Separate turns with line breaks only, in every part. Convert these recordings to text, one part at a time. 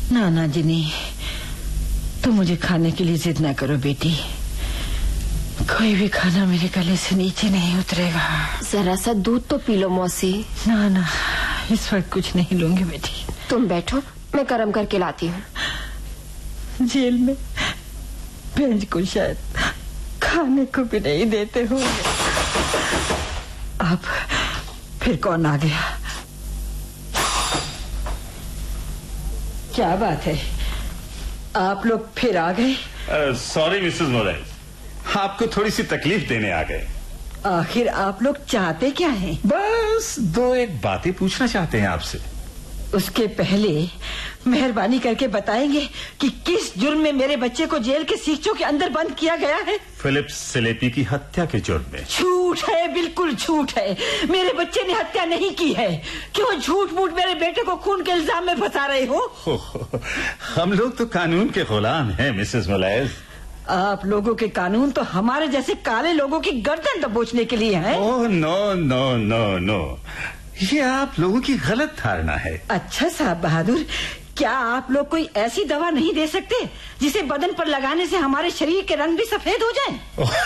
ना जिनी, तुम मुझे खाने के लिए जिद ना करो बेटी। कोई भी खाना मेरे गले से नीचे नहीं उतरेगा।
जरा सा दूध तो पी लो मौसी।
ना, इस वक्त कुछ नहीं लूंगी बेटी।
तुम बैठो, मैं गरम करके लाती हूँ।
जेल में बेंच को शायद खाने को भी नहीं देते हो। अब फिर कौन आ गया? क्या बात है, आप लोग फिर आ गए?
सॉरी मिसेस मोरेज, आपको थोड़ी सी तकलीफ देने आ गए।
आखिर आप लोग चाहते क्या हैं?
बस दो एक बातें पूछना चाहते हैं आपसे।
उसके पहले मेहरबानी करके बताएंगे कि किस जुर्म में मेरे बच्चे को जेल के सीखचों के अंदर बंद किया गया है?
फिलिप सेलेपी की हत्या के जुर्म में।
झूठ है, बिल्कुल झूठ है। मेरे बच्चे ने हत्या नहीं की है। क्यों झूठ मूठ मेरे बेटे को खून के इल्जाम में फंसा रहे हो?
हम लोग तो कानून के गुलाम हैं मिसेस मोरेज।
आप लोगों के कानून तो हमारे जैसे काले लोगों की गर्दन दबोचने के लिए है।
ओह नो, ये आप लोगों की गलत धारणा है।
अच्छा साहब बहादुर, क्या आप लोग कोई ऐसी दवा नहीं दे सकते जिसे बदन पर लगाने से हमारे शरीर के रंग भी सफेद हो जाएं?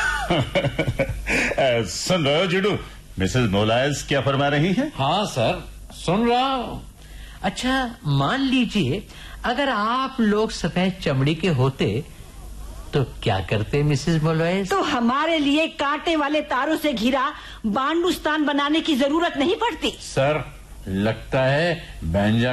सुन रहे हो जुडू, मिसेस मोरेज क्या फरमा रही हैं?
हाँ सर, सुन रहा हूँ। अच्छा मान लीजिए अगर आप लोग सफेद चमड़ी के होते तो क्या करते मिसेस मोरेज?
तो हमारे लिए कांटे वाले तारों से घिरा बांडुस्तान बनाने की जरूरत नहीं पड़ती।
सर लगता है बेंजामिन